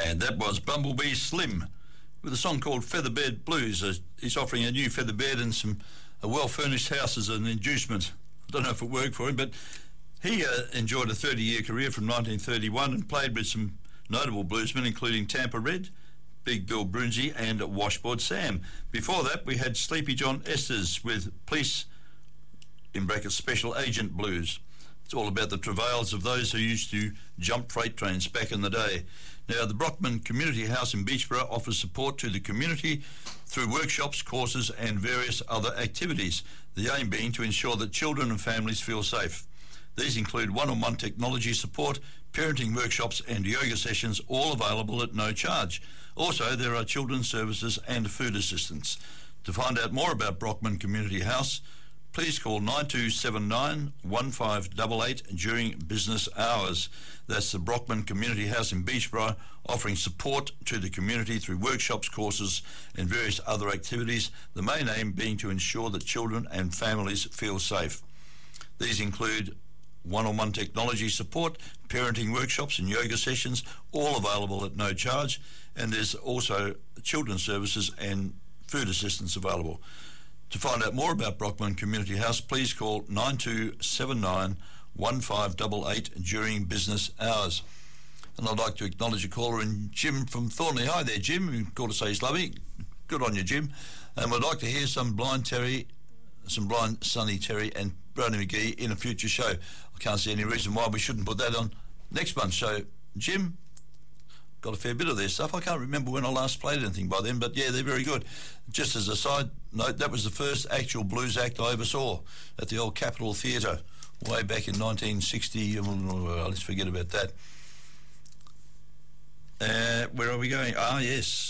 And that was Bumblebee Slim with a song called Featherbed Blues. He's offering a new featherbed and a well-furnished house as an inducement. I don't know if it worked for him, but he enjoyed a 30-year career from 1931 and played with some notable bluesmen, including Tampa Red, Big Bill Brunzi and Washboard Sam. Before that, we had Sleepy John Estes with Police, in brackets, Special Agent Blues. It's all about the travails of those who used to jump freight trains back in the day. Now, the Brockman Community House in Beachborough offers support to the community through workshops, courses and various other activities, the aim being to ensure that children and families feel safe. These include one-on-one technology support, parenting workshops and yoga sessions, all available at no charge. Also, there are children's services and food assistance. To find out more about Brockman Community House, please call 9279 1588 during business hours. That's the Brockman Community House in Beachborough, offering support to the community through workshops, courses and various other activities, the main aim being to ensure that children and families feel safe. These include one-on-one technology support, parenting workshops and yoga sessions, all available at no charge, and there's also children's services and food assistance available. To find out more about Brockman Community House, please call 9279 1588 during business hours. And I'd like to acknowledge a caller in Jim from Thornley. Hi there, Jim. You called to say he's lovely. Good on you, Jim. And we'd like to hear some Blind Sonny Terry and Brody McGee in a future show. I can't see any reason why we shouldn't put that on next month's show. Jim, got a fair bit of their stuff. I can't remember when I last played anything by them, but yeah, they're very good. Just as a side note, that was the first actual blues act I ever saw at the old Capitol Theatre way back in 1960. Let's forget about that. Where are we going? Yes.